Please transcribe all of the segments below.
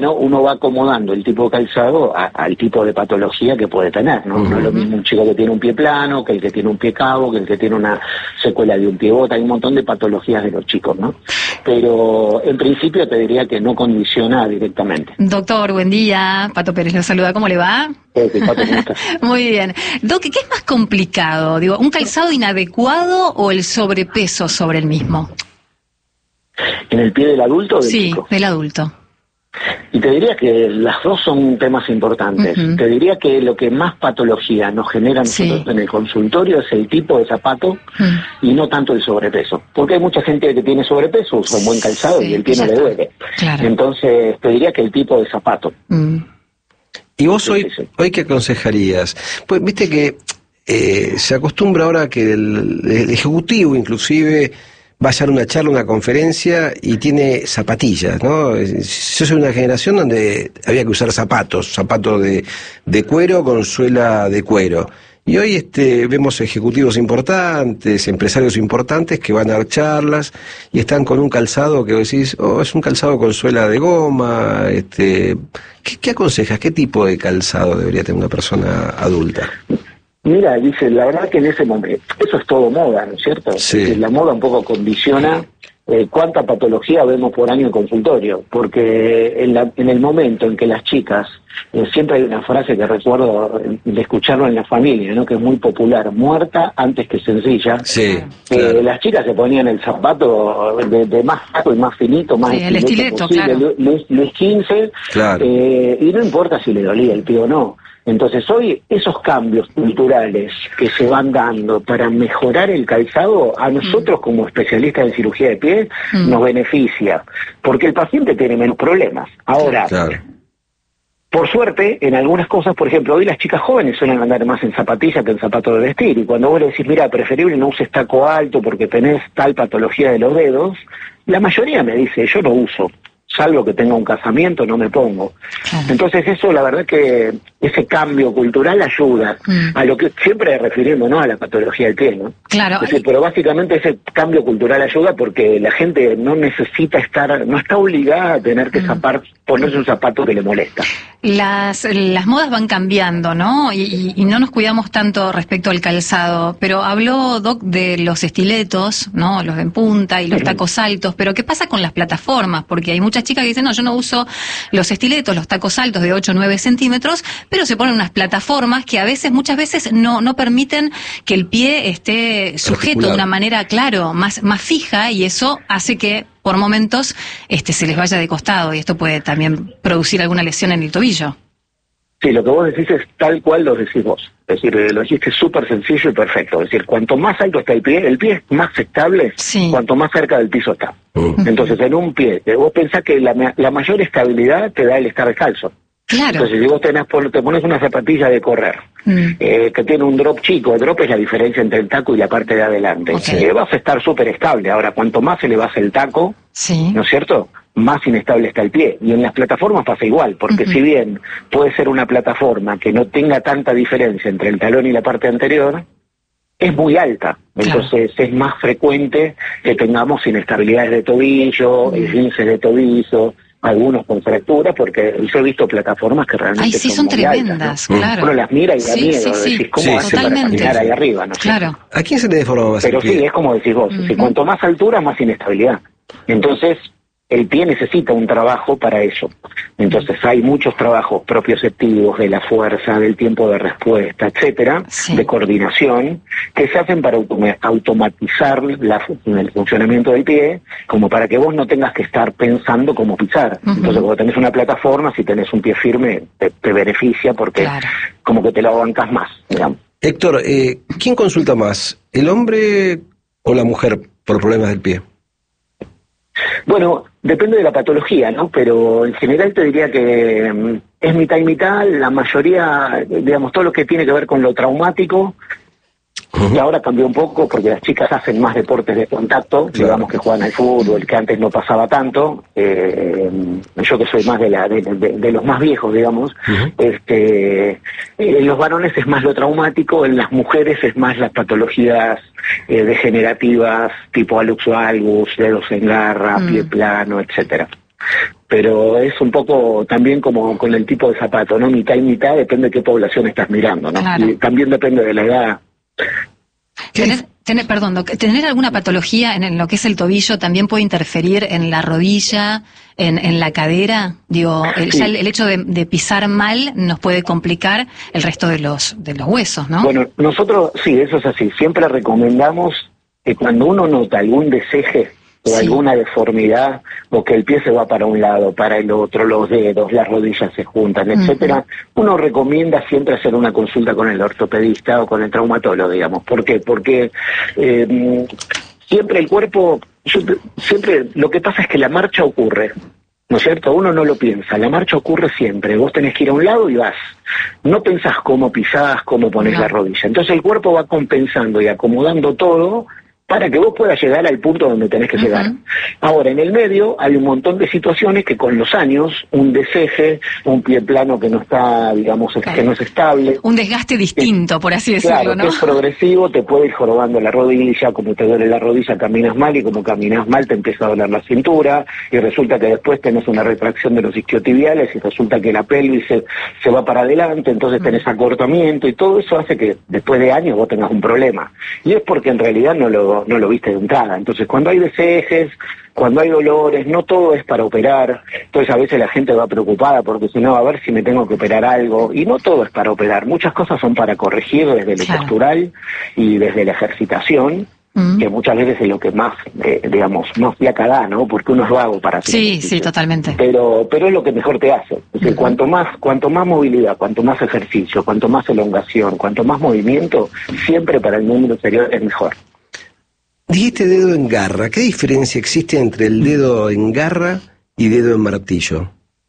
¿no? Uno va acomodando el tipo de calzado al tipo de patología que puede tener, ¿no? No es lo mismo un chico que tiene un pie plano, que el que tiene un pie cabo, que el que tiene una secuela de un pie bota. Hay un montón de patologías de los chicos, ¿no? Pero en principio te diría que no condiciona directamente. Doctor, buen día. Pato Pérez lo saluda. ¿Cómo le va? Pato, ¿cómo estás? Muy bien. Doc, ¿qué es más complicado? Digo, ¿un calzado inadecuado o el sobrepeso sobre el mismo? ¿En el pie del adulto o del chico? Sí, del adulto. Y te diría que las dos son temas importantes. Te diría que lo que más patología nos genera nosotros en el consultorio es el tipo de zapato y no tanto el sobrepeso. Porque hay mucha gente que tiene sobrepeso, usa un buen calzado y el pie no le duele. Claro. Entonces, te diría que el tipo de zapato. ¿Y vos hoy qué aconsejarías? Pues viste que se acostumbra ahora que el ejecutivo inclusive va a hacer una charla, una conferencia y tiene zapatillas, ¿no? Yo soy una generación donde había que usar zapatos de cuero con suela de cuero. Y hoy vemos ejecutivos importantes, empresarios importantes que van a dar charlas y están con un calzado que vos decís, es un calzado con suela de goma. ¿Qué aconsejas? ¿Qué tipo de calzado debería tener una persona adulta? Mira, dice, la verdad que en ese momento, eso es todo moda, ¿no es cierto? Sí. La moda un poco condiciona cuánta patología vemos por año en consultorio, porque en el momento en que las chicas, siempre hay una frase que recuerdo de escucharlo en la familia, ¿no? Que es muy popular, muerta antes que sencilla. Sí, claro. Las chicas se ponían el zapato de más alto y más finito, más el estileto, posible, claro. Luis 15, claro. Y no importa si le dolía el pie o no. Entonces hoy esos cambios culturales que se van dando para mejorar el calzado, a nosotros como especialistas en cirugía de pie nos beneficia, porque el paciente tiene menos problemas. Ahora, por suerte, en algunas cosas, por ejemplo, hoy las chicas jóvenes suelen andar más en zapatillas que en zapatos de vestir, y cuando vos le decís, mira, preferible no uses taco alto porque tenés tal patología de los dedos, la mayoría me dice, yo no uso. Salvo que tenga un casamiento, no me pongo. Entonces eso, la verdad que ese cambio cultural ayuda a lo que siempre refiriéndonos a la patología del pie, ¿no? Claro. Es decir, pero básicamente ese cambio cultural ayuda porque la gente no necesita no está obligada a tener que ponerse un zapato que le molesta. Las modas van cambiando, ¿no? Y no nos cuidamos tanto respecto al calzado, pero habló, Doc, de los estiletos, ¿no? Los en punta y los tacos altos, pero ¿qué pasa con las plataformas? Porque hay muchas chicas que dicen, no, yo no uso los estiletos, los tacos altos de 8 o 9 centímetros, pero se ponen unas plataformas que muchas veces no permiten que el pie esté sujeto de una manera, claro, más fija, y eso hace que por momentos se les vaya de costado, y esto puede también producir alguna lesión en el tobillo. Sí, lo que vos decís es tal cual lo decís vos. Es decir, lo dijiste súper sencillo y perfecto. Es decir, cuanto más alto está el pie es más estable cuanto más cerca del piso está. Entonces, en un pie, vos pensás que la mayor estabilidad te da el estar descalzo. Claro. Entonces, si vos te pones una zapatilla de correr, que tiene un drop chico, el drop es la diferencia entre el taco y la parte de adelante, vas a estar súper estable. Ahora, cuanto más elevás el taco, ¿no es cierto?, más inestable está el pie. Y en las plataformas pasa igual, porque si bien puede ser una plataforma que no tenga tanta diferencia entre el talón y la parte anterior, es muy alta. Entonces es más frecuente que tengamos inestabilidades de tobillo, esguinces de tobillo, algunos con fracturas, porque yo he visto plataformas que realmente son tremendas, altas, ¿no? claro. Uno las mira y da miedo, decís, ¿cómo hace para caminar ahí arriba? ¿No? Claro. ¿A quién se le deforma más Pero el pie? sí, es como decís vos, si cuanto más altura, más inestabilidad. Entonces, el pie necesita un trabajo para eso. Entonces hay muchos trabajos propioceptivos de la fuerza, del tiempo de respuesta, etcétera, de coordinación, que se hacen para automatizar el funcionamiento del pie, como para que vos no tengas que estar pensando cómo pisar. Entonces cuando tenés una plataforma, si tenés un pie firme, te beneficia porque como que te lo bancas más, digamos. Héctor, ¿quién consulta más? ¿El hombre o la mujer por problemas del pie? Bueno, depende de la patología, ¿no? Pero en general te diría que es mitad y mitad. La mayoría, digamos, todo lo que tiene que ver con lo traumático, que ahora cambió un poco porque las chicas hacen más deportes de contacto, digamos que juegan al fútbol, que antes no pasaba tanto. Yo que soy más de los más viejos, digamos, en los varones es más lo traumático, en las mujeres es más las patologías degenerativas tipo hallux valgus, dedos en garra, pie plano, etcétera. pero es un poco también como con el tipo de zapato, ¿no? Mitad y mitad, depende de qué población estás mirando, ¿no? Claro. Y también depende de la edad. ¿Tener alguna patología en lo que es el tobillo también puede interferir en la rodilla, en la cadera? Digo, ya el hecho de pisar mal nos puede complicar el resto de los huesos, ¿no? Bueno, nosotros, sí, eso es así. Siempre recomendamos que cuando uno nota algún deseje o alguna deformidad, o que el pie se va para un lado, para el otro, los dedos, las rodillas se juntan, etcétera, uno recomienda siempre hacer una consulta con el ortopedista o con el traumatólogo, digamos. ¿Por qué? Porque siempre el cuerpo, siempre lo que pasa es que la marcha ocurre, ¿no es cierto? Uno no lo piensa, la marcha ocurre siempre, vos tenés que ir a un lado y vas. No pensás cómo pisás, cómo ponés la rodilla. Entonces el cuerpo va compensando y acomodando todo para que vos puedas llegar al punto donde tenés que llegar. Ahora, en el medio hay un montón de situaciones que con los años, un deseje, un pie plano que no está, digamos, que no es estable. Un desgaste distinto, por así decirlo, claro, ¿no? Que es progresivo, te puede ir jorobando la rodilla, como te duele la rodilla caminas mal, y como caminas mal te empieza a doler la cintura, y resulta que después tenés una retracción de los isquiotibiales, y resulta que la pelvis se va para adelante, entonces tenés acortamiento, y todo eso hace que después de años vos tengas un problema. Y es porque en realidad no lo viste de entrada. Entonces, cuando hay desejes, cuando hay dolores, no todo es para operar. Entonces, a veces la gente va preocupada porque si no, a ver si me tengo que operar algo. Y no todo es para operar. Muchas cosas son para corregir desde lo postural y desde la ejercitación, que muchas veces es lo que más, digamos, más fiaca da, ¿no? Porque uno es vago para hacer ejercicio. Sí, totalmente. Pero es lo que mejor te hace. Es decir, cuanto más movilidad, cuanto más ejercicio, cuanto más elongación, cuanto más movimiento, siempre para el miembro inferior es mejor. Dijiste dedo en garra. ¿Qué diferencia existe entre el dedo en garra y dedo en martillo?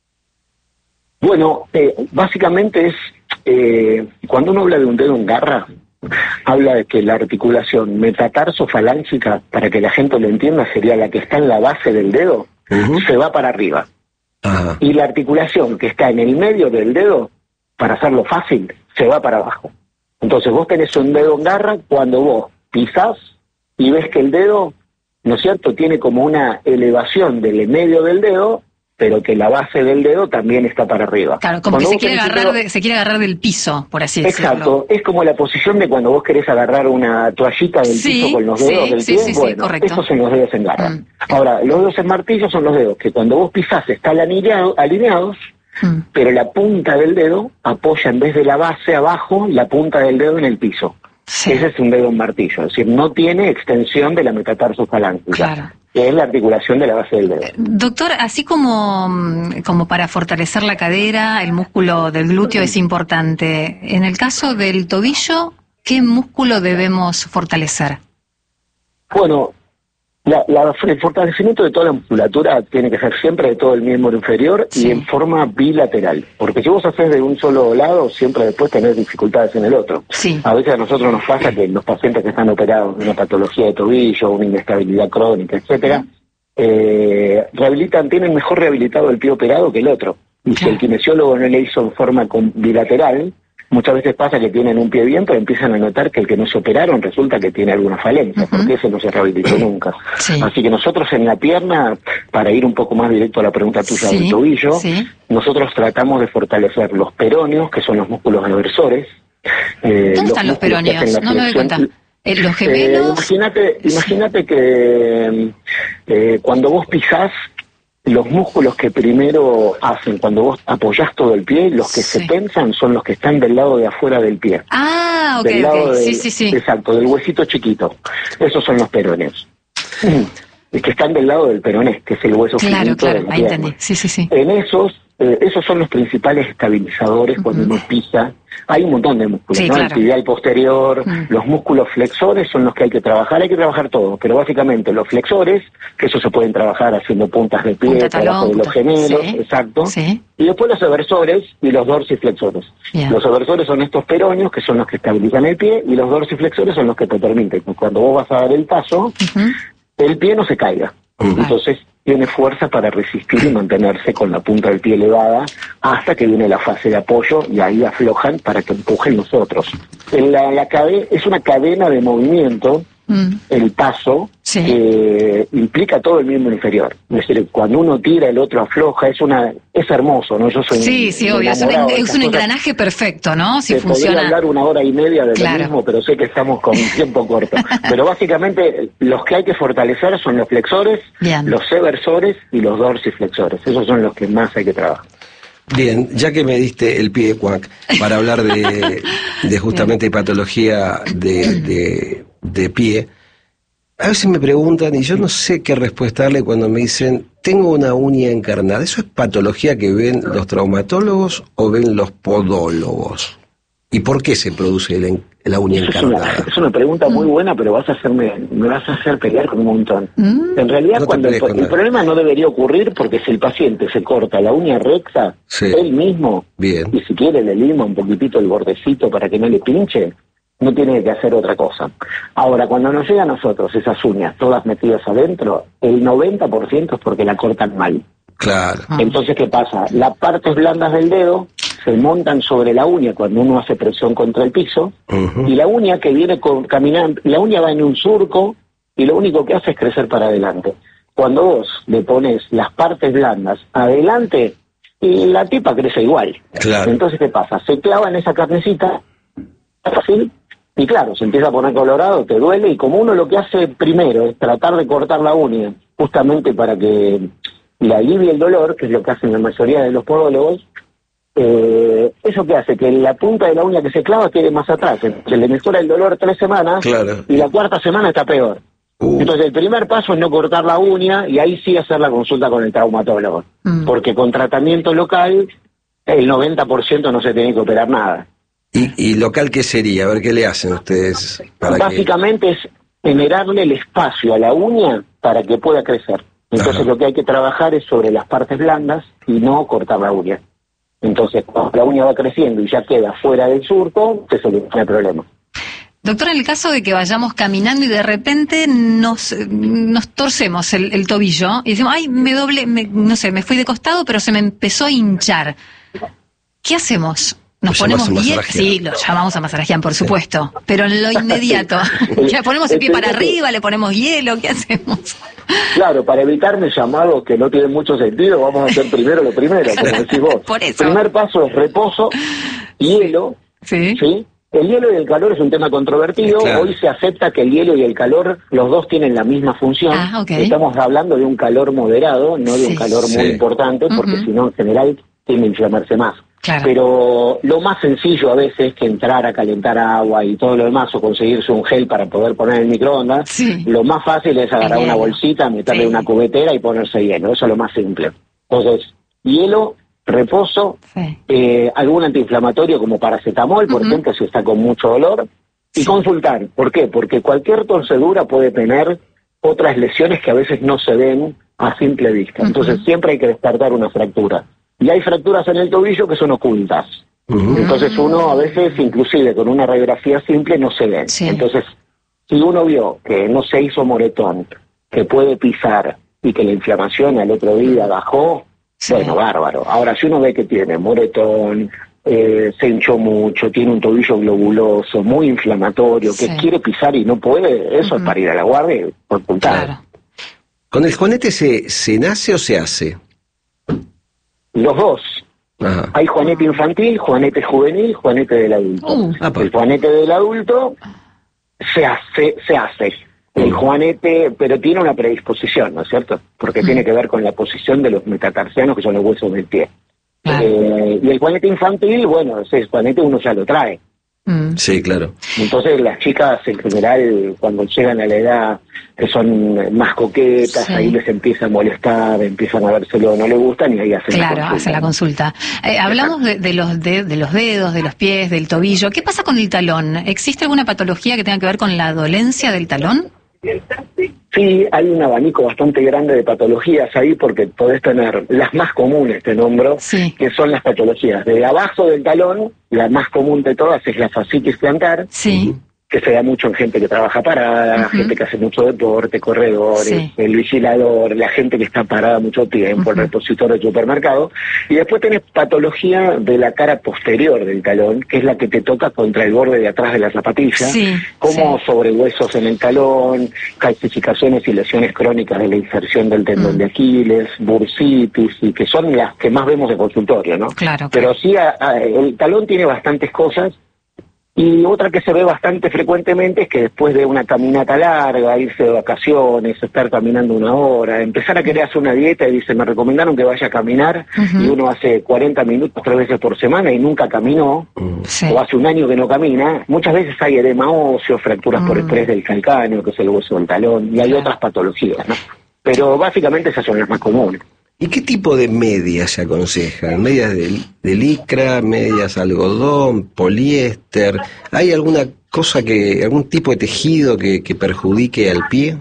Bueno, básicamente es, cuando uno habla de un dedo en garra, habla de que la articulación metatarso-falángica, para que la gente lo entienda, sería la que está en la base del dedo, se va para arriba. Y la articulación que está en el medio del dedo, para hacerlo fácil, se va para abajo. Entonces vos tenés un dedo en garra cuando vos pisás y ves que el dedo, ¿no es cierto?, tiene como una elevación del medio del dedo, pero que la base del dedo también está para arriba. Claro, como que se quiere agarrar del piso, por así decirlo. Exacto, es como la posición de cuando vos querés agarrar una toallita del piso con los dedos del pie. Bueno, estos son los dedos en garra. Ahora, los dedos en martillo son los dedos que cuando vos pisás están alineados, pero la punta del dedo apoya en vez de la base abajo, la punta del dedo en el piso. Ese es un dedo en martillo, es decir, no tiene extensión de la metatarso-falángica, que es la articulación de la base del dedo. Doctor, así como para fortalecer la cadera, el músculo del glúteo es importante, en el caso del tobillo, ¿qué músculo debemos fortalecer? Bueno, el fortalecimiento de toda la musculatura tiene que ser siempre de todo el miembro inferior y en forma bilateral, porque si vos haces de un solo lado, siempre después tenés dificultades en el otro. A veces a nosotros nos pasa que los pacientes que están operados de una patología de tobillo, una inestabilidad crónica, etcétera, tienen mejor rehabilitado el pie operado que el otro. Y si el kinesiólogo no le hizo en forma bilateral, muchas veces pasa que tienen un pie bien, pero empiezan a notar que el que no se operaron resulta que tiene alguna falencia, porque ese no se rehabilitó nunca. Así que nosotros en la pierna, para ir un poco más directo a la pregunta tuya del tobillo, nosotros tratamos de fortalecer los peroneos, que son los músculos eversores. ¿Dónde están los peroneos? No me doy cuenta. ¿Los gemelos? Imagínate que cuando vos pisás, los músculos que primero hacen cuando vos apoyás todo el pie, los que se tensan son los que están del lado de afuera del pie. Del lado exacto, del huesito chiquito. Esos son los peroneos. Que están del lado del peroné, que es el hueso finito de la pierna. Entendí. Sí. En esos son los principales estabilizadores cuando uno pisa. Hay un montón de músculos, ¿no? El tibial posterior, los músculos flexores son los que hay que trabajar todo, pero básicamente los flexores, que eso se pueden trabajar haciendo puntas de pie, trabajo de los gemelos, y después los eversores y los dorsiflexores. Los eversores son estos peroneos, que son los que estabilizan el pie, y los dorsiflexores son los que te permiten que cuando vos vas a dar el paso, el pie no se caiga. Entonces tiene fuerza para resistir y mantenerse con la punta del pie elevada hasta que viene la fase de apoyo y ahí aflojan para que empujen los otros. Es una cadena de movimiento, el paso, Sí. que implica todo el miembro inferior. Es decir, cuando uno tira, el otro afloja, es hermoso, ¿no? Yo soy Sí, obvio, es un engranaje perfecto, ¿no? Si funciona. Podría hablar 1 hora y media de Claro. lo mismo, pero sé que estamos con un tiempo corto. Pero básicamente los que hay que fortalecer son los flexores, Bien. los eversores y los dorsiflexores. Esos son los que más hay que trabajar. Bien, ya que me diste el pie, Cuac, para hablar de justamente patología de pie, a veces me preguntan, y yo no sé qué respuesta darle cuando me dicen, tengo una uña encarnada. ¿Eso es patología que ven los traumatólogos o ven los podólogos? ¿Y por qué se produce la uña encarnada? Es una pregunta muy buena, pero me vas a hacer pelear con un montón. En realidad, No te cuando pelees con el nada. problema no debería ocurrir porque si el paciente se corta la uña recta, Sí. él mismo, Bien. y si quiere le lima un poquitito el bordecito para que no le pinche, no tiene que hacer otra cosa. Ahora, cuando nos llega a nosotros esas uñas todas metidas adentro, el 90% es porque la cortan mal. Claro. Entonces, ¿qué pasa? Las partes blandas del dedo se montan sobre la uña cuando uno hace presión contra el piso, Ujú. y la uña que viene caminando, la uña va en un surco y lo único que hace es crecer para adelante. Cuando vos le pones las partes blandas adelante, y la tipa crece igual. Claro. Entonces, ¿qué pasa? Se clava en esa carnecita, fácil, y claro, se empieza a poner colorado, te duele, y como uno lo que hace primero es tratar de cortar la uña, justamente para que le alivie el dolor, que es lo que hacen la mayoría de los podólogos, eso que hace que la punta de la uña que se clava quede más atrás. Se le mejora el dolor 3 semanas, Claro. y la 4ª semana está peor. Entonces el primer paso es no cortar la uña y ahí sí hacer la consulta con el traumatólogo, porque con tratamiento local el 90% no se tiene que operar nada. ¿Y local qué sería? A ver qué le hacen ustedes para Básicamente es generarle el espacio a la uña para que pueda crecer. Entonces Ajá. lo que hay que trabajar es sobre las partes blandas y no cortar la uña. Entonces cuando la uña va creciendo y ya queda fuera del surco, se soluciona el problema. Doctor, en el caso de que vayamos caminando y de repente nos torcemos el tobillo y decimos, ay, no sé, me fui de costado, pero se me empezó a hinchar. ¿Qué hacemos? ¿Nos Lo ponemos llamás a bien? masarajear. Sí, lo llamamos a masarajear, por supuesto, pero en lo inmediato. ¿Ya ponemos el pie para arriba, le ponemos hielo? ¿Qué hacemos? Claro, para evitarme llamados que no tienen mucho sentido, vamos a hacer primero lo primero, como decís vos. Por eso. Primer paso es reposo, hielo, Sí. ¿sí? El hielo y el calor es un tema controvertido. Claro. Hoy se acepta que el hielo y el calor, los dos tienen la misma función. Ah, ok. Estamos hablando de un calor moderado, no de Sí. un calor muy Sí. importante, porque Ujú. si no, en general, tiende a inflamarse más. Claro. Pero lo más sencillo a veces que entrar a calentar agua y todo lo demás, o conseguirse un gel para poder poner en el microondas, Sí. lo más fácil es agarrar El una hielo. bolsita, meterle Sí. una cubetera y ponerse hielo. Eso es lo más simple. Entonces, hielo, reposo, Sí. algún antiinflamatorio como paracetamol, por ejemplo, si está con mucho dolor, y consultar. ¿Por qué? Porque cualquier torcedura puede tener otras lesiones que a veces no se ven a simple vista. Entonces siempre hay que descartar una fractura. Y hay fracturas en el tobillo que son ocultas. Entonces uno a veces, inclusive con una radiografía simple, no se ven. Sí. Entonces, si uno vio que no se hizo moretón, que puede pisar y que la inflamación al otro día bajó, Sí. bueno, bárbaro. Ahora, si uno ve que tiene moretón, se hinchó mucho, tiene un tobillo globuloso, muy inflamatorio, que Sí. quiere pisar y no puede, eso es para ir a la guardia y ocultar. Claro. ¿Con el juanete se nace o se hace? Los dos. Ajá. Hay juanete infantil, juanete juvenil, juanete del adulto. Apa. El juanete del adulto se hace. El juanete, pero tiene una predisposición, ¿no es cierto? Porque tiene que ver con la posición de los metatarsianos, que son los huesos del pie. Claro. Y el juanete infantil, bueno, ese juanete uno ya lo trae. Sí, claro. Entonces las chicas en general cuando llegan a la edad que son más coquetas, Sí. ahí les empieza a molestar, empiezan a vérselo, no les gustan y ahí hacen Claro, la consulta. hace la consulta. Hablamos de los dedos, de los pies, del tobillo. ¿Qué pasa con el talón? ¿Existe alguna patología que tenga que ver con la dolencia del talón? Sí, hay un abanico bastante grande de patologías ahí porque podés tener las más comunes, te nombro, Sí. que son las patologías de abajo del talón. La más común de todas es la fascitis plantar, Sí. que se da mucho en gente que trabaja parada, gente que hace mucho deporte, corredores, el vigilador, la gente que está parada mucho tiempo, el repositor del supermercado. Y después tenés patología de la cara posterior del talón, que es la que te toca contra el borde de atrás de la zapatilla, como sobrehuesos en el talón, calcificaciones y lesiones crónicas de la inserción del tendón de Aquiles, bursitis, y que son las que más vemos en consultorio, ¿no? Claro. Pero sí, el talón tiene bastantes cosas. Y otra que se ve bastante frecuentemente es que después de una caminata larga, irse de vacaciones, estar caminando 1 hora, empezar a querer hacer una dieta y dice, me recomendaron que vaya a caminar, y uno hace 40 minutos 3 veces por semana y nunca caminó, o hace 1 año que no camina. Muchas veces hay edema óseo, fracturas por estrés del calcáneo, que es el hueso del talón, y hay otras patologías, ¿no? Pero básicamente esas son las más comunes. ¿Y qué tipo de medias se aconsejan? ¿Medias de licra, medias algodón, poliéster? ¿Hay alguna cosa algún tipo de tejido que perjudique al pie?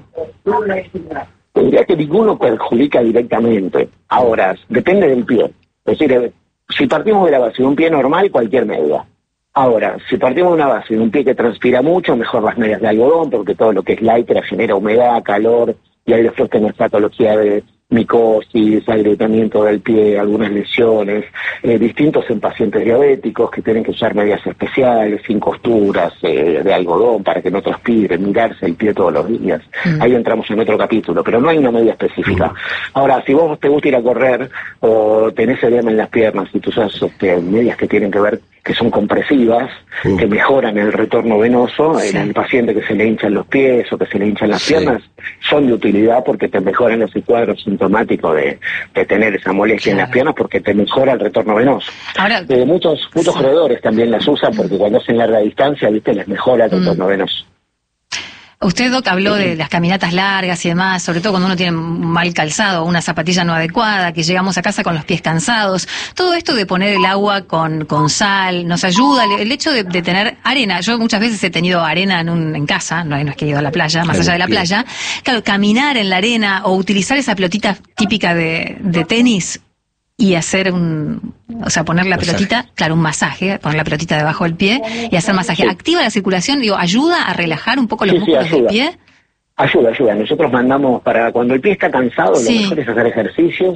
Diría que ninguno perjudica directamente. Ahora, depende del pie. Es decir, si partimos de la base de un pie normal, cualquier media. Ahora, si partimos de una base de un pie que transpira mucho, mejor las medias de algodón, porque todo lo que es licra genera humedad, calor, y ahí después tenés patología de micosis, agrietamiento del pie, algunas lesiones, distintos en pacientes diabéticos que tienen que usar medias especiales, sin costuras, de algodón para que no transpire, mirarse el pie todos los días. Ahí entramos en otro capítulo, pero no hay una media específica. Ahora, si vos te gusta ir a correr o tenés edema en las piernas y tú usas medias que tienen que ver, que son compresivas, que mejoran el retorno venoso en el paciente que se le hinchan los pies o que se le hinchan las piernas, son de utilidad porque te mejoran ese cuadro sintomático de tener esa molestia en las piernas, porque te mejora el retorno venoso. Ahora, muchos corredores también las usan porque cuando hacen larga distancia, viste, les mejora el retorno venoso. Usted, Doc, habló de las caminatas largas y demás, sobre todo cuando uno tiene mal calzado, una zapatilla no adecuada, que llegamos a casa con los pies cansados. Todo esto de poner el agua con sal nos ayuda. El hecho de tener arena, yo muchas veces he tenido arena en casa, no es que he ido a la playa, más allá de la playa. Claro, caminar en la arena o utilizar esa pelotita típica de tenis y hacer poner la pelotita, claro, un masaje, poner la pelotita debajo del pie y hacer masaje. ¿Activa la circulación? ¿Ayuda a relajar un poco los músculos del pie? Ayuda. Nosotros mandamos para cuando el pie está cansado, lo mejor es hacer ejercicios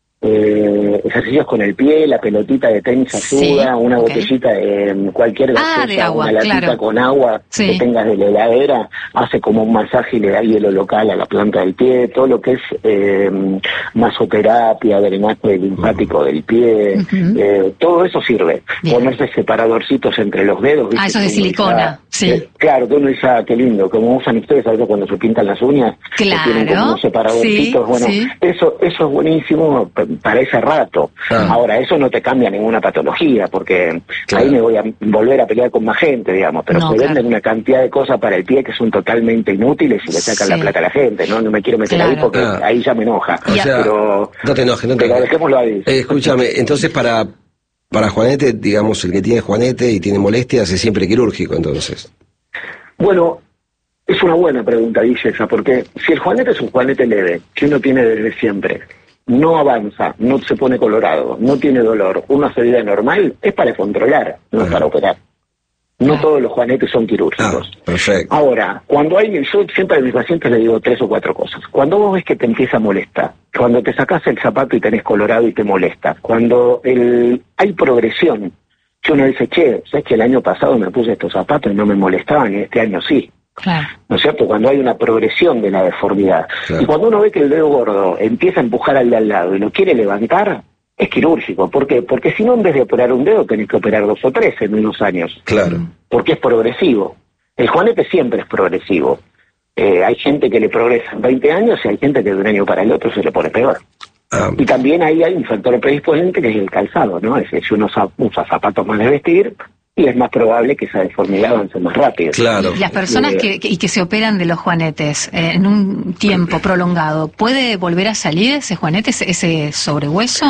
con el pie, la pelotita de tenis ayuda, una botellita de cualquier gaseosa, de agua, una latita con agua que tengas de la heladera, hace como un masaje y le da hielo local a la planta del pie, todo lo que es masoterapia, drenaje linfático del pie, todo eso sirve. Ponerse separadorcitos entre los dedos. ¿Viste? Eso es de silicona, claro, que uno dice, que lindo, como usan ustedes a veces cuando se pintan las uñas, que tienen como unos separadorcitos, eso es buenísimo para ese rato. Ahora, eso no te cambia ninguna patología, porque ahí me voy a volver a pelear con más gente, digamos, pero se venden una cantidad de cosas para el pie que son totalmente inútiles y le sacan la plata a la gente, ¿no? No me quiero meter ahí porque ahí ya me enoja. Pero no te enojes, pero dejémoslo ahí. Escúchame, entonces para Juanete, digamos, el que tiene Juanete y tiene molestias es siempre quirúrgico, entonces. Bueno, es una buena pregunta, dice esa, porque si el Juanete es un Juanete leve, que uno tiene desde siempre, no avanza, no se pone colorado, no tiene dolor, una salida normal, es para controlar, no es para operar. No todos los juanetes son quirúrgicos. Perfecto. Ahora, yo siempre a mis pacientes les digo 3 o 4 cosas. Cuando vos ves que te empieza a molestar, cuando te sacás el zapato y tenés colorado y te molesta, cuando hay progresión, que uno dice, ¿sabes que el año pasado me puse estos zapatos y no me molestaban y este año sí? Claro. ¿No es cierto? Cuando hay una progresión de la deformidad. Claro. Y cuando uno ve que el dedo gordo empieza a empujar al de al lado y lo quiere levantar, es quirúrgico. ¿Por qué? Porque si no, en vez de operar un dedo, tenés que operar 2 o 3 en unos años. Claro. Porque es progresivo. El juanete siempre es progresivo. Hay gente que le progresa en 20 años y hay gente que de un año para el otro se le pone peor. Y también ahí hay un factor predisponente que es el calzado, ¿no? Es decir, si uno usa zapatos más de vestir, y es más probable que esa deformidad avance más rápido. Claro. Y las personas que se operan de los juanetes en un tiempo prolongado, ¿puede volver a salir ese juanete, ese sobrehueso?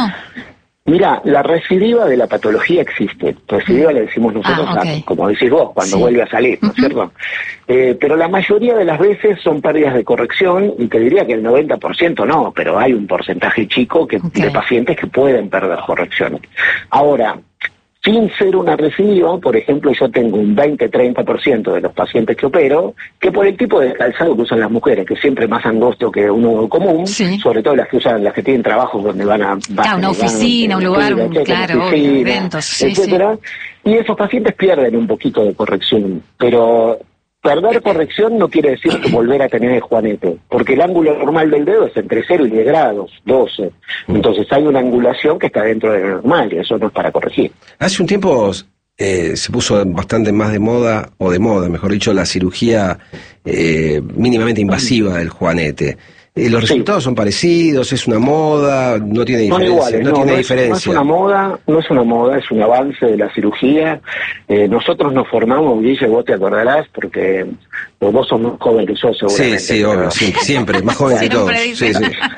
Mira, la recidiva de la patología existe. Recidiva le decimos nosotros, como decís vos, cuando vuelve a salir, ¿no es cierto? Pero la mayoría de las veces son pérdidas de corrección, y te diría que el 90% no, pero hay un porcentaje chico de pacientes que pueden perder correcciones. Ahora, sin ser una recidiva. Por ejemplo, yo tengo un 20-30% de los pacientes que opero, que por el tipo de calzado que usan las mujeres, que es siempre más angosto que uno común, sobre todo las que usan, las que tienen trabajos donde van a... una oficina, un lugar, claro, oficina, eventos, etcétera. Y esos pacientes pierden un poquito de corrección, pero perder corrección no quiere decir volver a tener el juanete, porque el ángulo normal del dedo es entre 0 y 10 grados, 12. Entonces hay una angulación que está dentro de lo normal, y eso no es para corregir. Hace un tiempo se puso bastante más de moda, mejor dicho, la cirugía mínimamente invasiva del juanete. Los resultados son parecidos, es una moda, no tiene diferencia, iguales, no tiene diferencia. No es una moda, es un avance de la cirugía. Nosotros nos formamos, Guille, vos te acordarás, porque vos sos más joven que yo, seguramente. Sí, obvio, siempre, más joven que todos. Sí.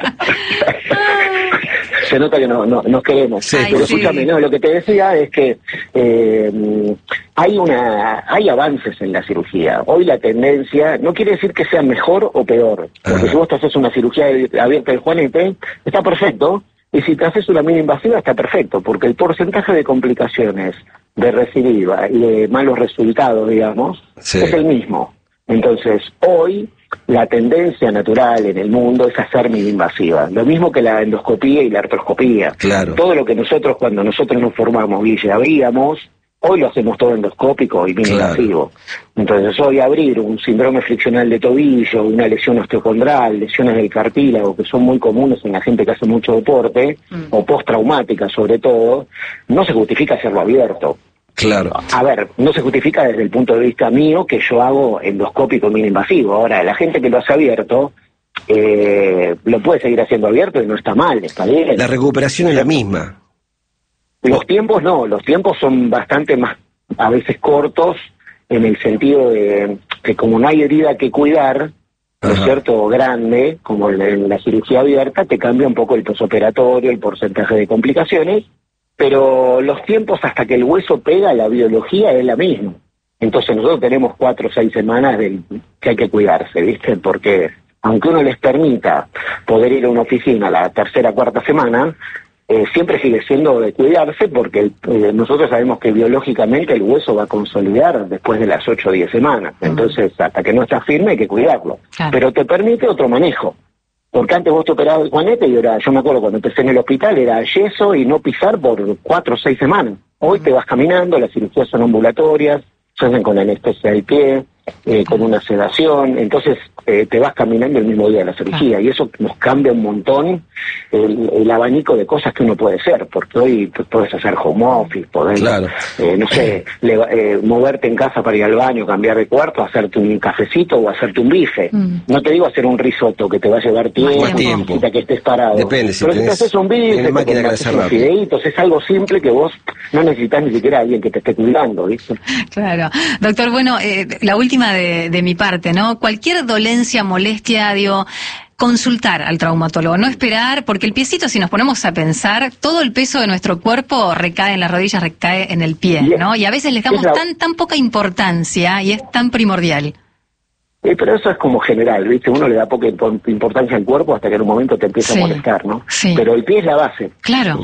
Se nota que nos queremos. Sí. Pero escúchame, lo que te decía es que hay avances en la cirugía. Hoy la tendencia no quiere decir que sea mejor o peor, porque si vos te haces una cirugía abierta del juanete, está perfecto, y si te haces una mini invasiva está perfecto, porque el porcentaje de complicaciones de recidiva y de malos resultados, digamos, es el mismo. Entonces, hoy la tendencia natural en el mundo es hacer mini invasiva, lo mismo que la endoscopía y la artroscopía. Claro. Todo lo que cuando nosotros nos formamos, Guille, abríamos, hoy lo hacemos todo endoscópico y mini invasivo. Entonces hoy abrir un síndrome friccional de tobillo, una lesión osteocondral, lesiones del cartílago, que son muy comunes en la gente que hace mucho deporte, o postraumática sobre todo, no se justifica hacerlo abierto. Claro. A ver, no se justifica desde el punto de vista mío que yo hago endoscópico mini invasivo. Ahora, la gente que lo hace abierto, lo puede seguir haciendo abierto y no está mal, está bien. La recuperación es la misma. Los tiempos los tiempos son bastante más, a veces cortos, en el sentido de que como no hay herida que cuidar, ¿no es cierto?, grande, como en la cirugía abierta, te cambia un poco el posoperatorio, el porcentaje de complicaciones, pero los tiempos hasta que el hueso pega, la biología es la misma. Entonces nosotros tenemos 4 o 6 semanas que hay que cuidarse, ¿viste? Porque aunque uno les permita poder ir a una oficina la 3ª, 4ª semana, siempre sigue siendo de cuidarse, porque nosotros sabemos que biológicamente el hueso va a consolidar después de las 8 o 10 semanas. Entonces, hasta que no está firme hay que cuidarlo. Claro. Pero te permite otro manejo. Porque antes vos te operabas el juanete y yo me acuerdo cuando empecé en el hospital, era yeso y no pisar por 4 o 6 semanas. Hoy te vas caminando, las cirugías son ambulatorias, se hacen con anestesia del pie, con una sedación, entonces te vas caminando el mismo día de la cirugía, y eso nos cambia un montón el abanico de cosas que uno puede hacer, porque hoy puedes hacer home office, podés, no sé, moverte en casa para ir al baño, cambiar de cuarto, hacerte un cafecito o hacerte un bife. No te digo hacer un risotto que te va a llevar tiempo. Que estés parado. Depende, pero si te haces un bife, te haces unos fideitos, es algo simple que vos no necesitas ni siquiera a alguien que te esté cuidando, ¿viste? Claro. Doctor, bueno, la última de mi parte, ¿no? Cualquier dolencia, molestia, consultar al traumatólogo, no esperar, porque el piecito, si nos ponemos a pensar, todo el peso de nuestro cuerpo recae en las rodillas, recae en el pie, ¿no? Y a veces le damos tan poca importancia y es tan primordial. Pero eso es como general, ¿viste? Uno le da poca importancia al cuerpo hasta que en un momento te empieza a molestar, ¿no? Sí. Pero el pie es la base. Claro.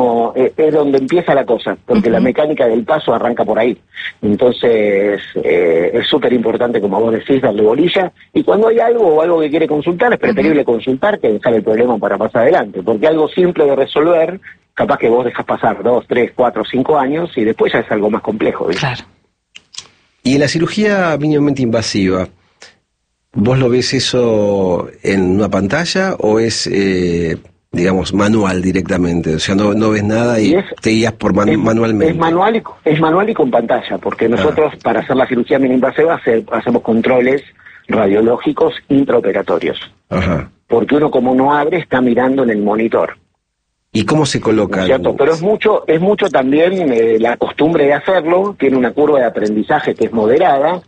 Es donde empieza la cosa, porque la mecánica del paso arranca por ahí. Entonces, es súper importante, como vos decís, darle bolilla. Y cuando hay algo que quiere consultar, es preferible consultar que dejar el problema para más adelante. Porque algo simple de resolver, capaz que vos dejas pasar 2, 3, 4, 5 años y después ya es algo más complejo, ¿viste? Claro. Y en la cirugía mínimamente invasiva, ¿vos lo ves eso en una pantalla o es, digamos, manual directamente? O sea, no ves nada y te guías por manualmente. Es manual y con pantalla, porque nosotros para hacer la cirugía mini-invasiva hacemos controles radiológicos intraoperatorios. Ajá. Porque uno, como no abre, está mirando en el monitor. ¿Y cómo se coloca? ¿Cierto? Pero es mucho también la costumbre de hacerlo. Tiene una curva de aprendizaje que es moderada.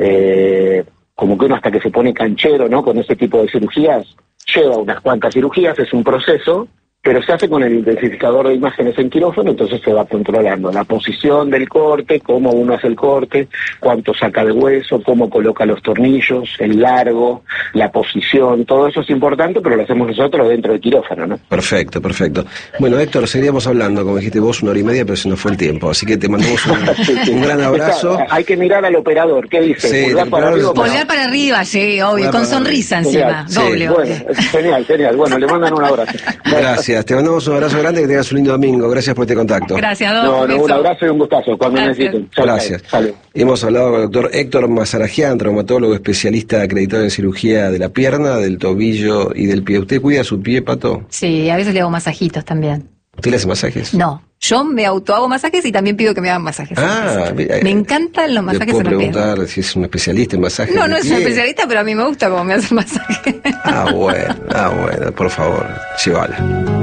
Como que uno hasta que se pone canchero, ¿no?, con ese tipo de cirugías, lleva unas cuantas cirugías, es un proceso, pero se hace con el intensificador de imágenes en quirófano, entonces se va controlando la posición del corte, cómo uno hace el corte, cuánto saca de hueso, cómo coloca los tornillos, el largo, la posición, todo eso es importante, pero lo hacemos nosotros dentro del quirófano, ¿no? Perfecto, perfecto. Bueno, Héctor, seguiríamos hablando, como dijiste vos, 1 hora y media, pero se nos fue el tiempo, así que te mandamos un gran abrazo. Hay que mirar al operador, ¿qué dice? Sí, ¿Pulgar para arriba? Pulgar para arriba, sí, obvio, con sonrisa encima, doble. Bueno, genial. Bueno, le mandan un abrazo. Gracias, te mandamos un abrazo grande, que tengas un lindo domingo. Gracias por este contacto. Gracias, Doc. Un abrazo y un gustazo, cuando necesiten. Gracias. Hemos hablado con el doctor Héctor Mazarajian, traumatólogo especialista acreditado en cirugía de la pierna, del tobillo y del pie. ¿Usted cuida su pie, Pato? Sí, a veces le hago masajitos también. ¿Usted le hace masajes? No, yo me autohago masajes y también pido que me hagan masajes. Mira, me encantan los masajes en ¿le puedo los pies? preguntar si es un especialista en masajes? No es un especialista, pero a mí me gusta cómo me hacen masajes. Bueno, por favor, llévala.